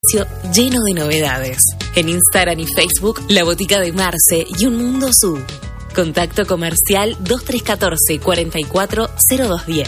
lleno de novedades. En Instagram y Facebook, La Botica de Marce y Un Mundo Zoo. Contacto comercial 2314 44 0210.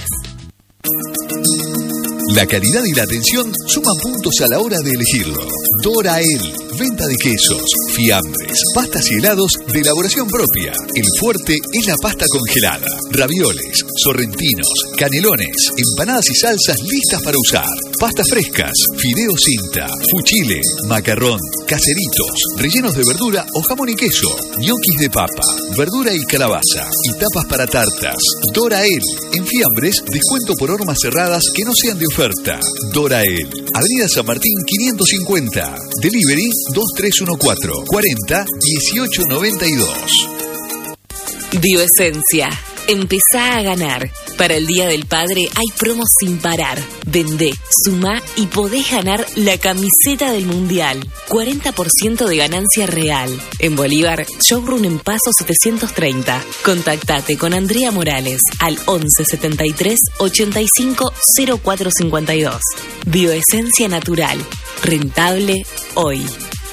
La calidad y la atención suman puntos a la hora de elegirlo. Dorael, venta de quesos, fiambres, pastas y helados de elaboración propia. El fuerte es la pasta congelada, ravioles, sorrentinos, canelones, empanadas y salsas listas para usar. Pastas frescas, fideos cinta, fuchile, macarrón, caseritos, rellenos de verdura o jamón y queso, ñoquis de papa, verdura y calabaza y tapas para tartas. Dorael, en fiambres, descuento por hormas cerradas que no sean de oferta. Dorael, Avenida San Martín 550. Delivery 2314 40 1892. Bioesencia. Empezá a ganar. Para el Día del Padre hay promos sin parar. Vendé, sumá y podés ganar la camiseta del Mundial. 40% de ganancia real. En Bolívar, showroom en Paso 730. Contactate con Andrea Morales al 11 73 85 04 52. Bioesencia natural. Rentable hoy.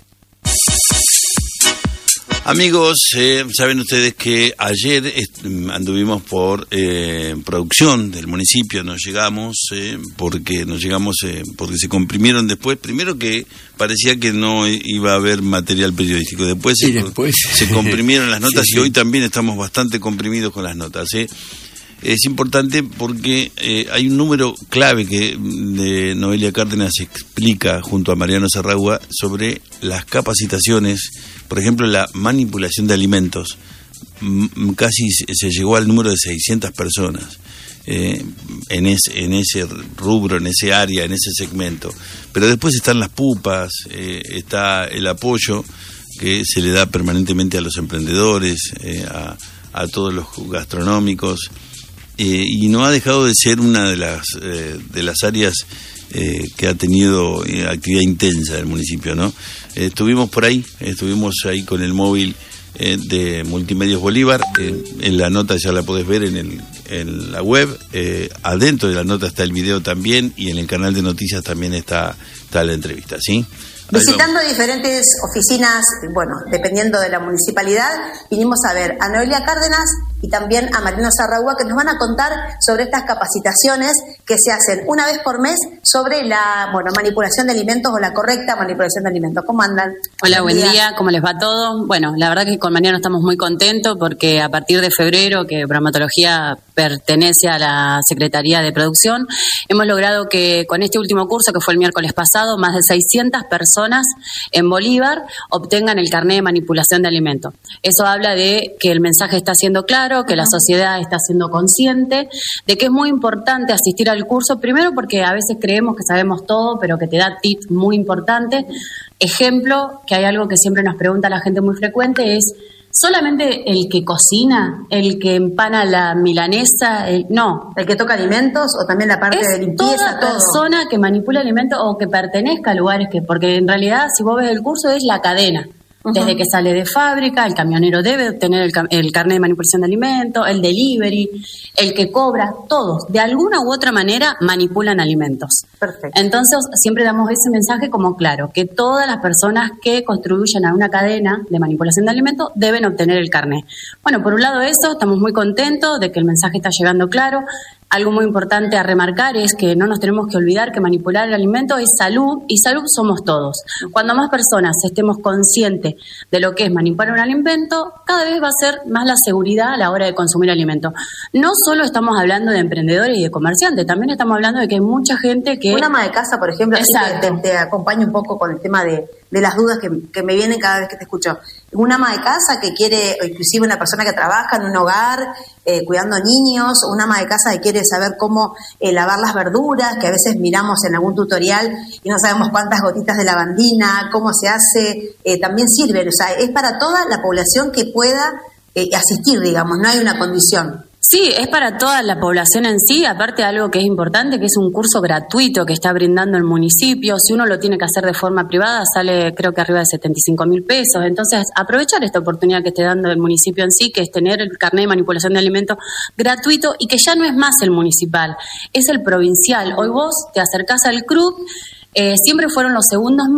Amigos, saben ustedes que ayer anduvimos por producción del municipio, nos llegamos porque se comprimieron después, primero que parecía que no iba a haber material periodístico, después se comprimieron las notas. Sí. Y hoy también estamos bastante comprimidos con las notas. Es importante porque hay un número clave que de Noelia Cárdenas explica junto a Mariano Sarragua sobre las capacitaciones. Por ejemplo, la manipulación de alimentos, casi se llegó al número de 600 personas en ese rubro, en ese área, en ese segmento. Pero después están las pupas, está el apoyo que se le da permanentemente a los emprendedores, a todos los gastronómicos, y no ha dejado de ser una de las áreas que ha tenido actividad intensa del municipio, ¿no? Estuvimos ahí con el móvil de Multimedios Bolívar. En la nota ya la podés ver en la web. Adentro de la nota está el video también, y en el canal de noticias también está la entrevista, ¿sí? Visitando diferentes oficinas, bueno, dependiendo de la municipalidad, vinimos a ver a Noelia Cárdenas y también a Mariano Sarragua, que nos van a contar sobre estas capacitaciones que se hacen una vez por mes sobre la manipulación de alimentos o la correcta manipulación de alimentos. ¿Cómo andan? Hola, buen día, ¿cómo les va todo? Bueno, la verdad que con Mariano estamos muy contentos porque a partir de febrero, que bromatología pertenece a la Secretaría de Producción, hemos logrado que con este último curso, que fue el miércoles pasado, más de 600 personas en Bolívar obtengan el carnet de manipulación de alimentos. Eso habla de que el mensaje está siendo claro, que la sociedad está siendo consciente de que es muy importante asistir al curso, primero porque a veces creemos que sabemos todo, pero que te da tips muy importantes. Ejemplo, que hay algo que siempre nos pregunta la gente muy frecuente, es ¿solamente el que cocina, el que empana la milanesa? No. ¿El que toca alimentos o también la parte de limpieza? Toda persona que manipula alimentos o que pertenezca a lugares porque en realidad, si vos ves el curso, es la cadena. Desde que sale de fábrica, el camionero debe obtener el carnet de manipulación de alimentos, el delivery, el que cobra, todos, de alguna u otra manera, manipulan alimentos. Perfecto. Entonces, siempre damos ese mensaje como claro, que todas las personas que contribuyen a una cadena de manipulación de alimentos deben obtener el carnet. Bueno, por un lado eso, estamos muy contentos de que el mensaje está llegando claro. Algo muy importante a remarcar es que no nos tenemos que olvidar que manipular el alimento es salud, y salud somos todos. Cuando más personas estemos conscientes de lo que es manipular un alimento, cada vez va a ser más la seguridad a la hora de consumir alimentos. No solo estamos hablando de emprendedores y de comerciantes, también estamos hablando de que hay mucha gente que... Una ama de casa, por ejemplo, te acompaño un poco con el tema de las dudas que me vienen cada vez que te escucho. Un ama de casa que quiere, o inclusive una persona que trabaja en un hogar cuidando niños, o una ama de casa que quiere saber cómo lavar las verduras, que a veces miramos en algún tutorial y no sabemos cuántas gotitas de lavandina, cómo se hace, también sirve. O sea, es para toda la población que pueda asistir, digamos, no hay una condición. Sí, es para toda la población en sí, aparte de algo que es importante, que es un curso gratuito que está brindando el municipio. Si uno lo tiene que hacer de forma privada, sale creo que arriba de 75.000 pesos. Entonces, aprovechar esta oportunidad que esté dando el municipio en sí, que es tener el carnet de manipulación de alimentos gratuito, y que ya no es más el municipal, es el provincial. Hoy vos te acercás al CRUB, siempre fueron los segundos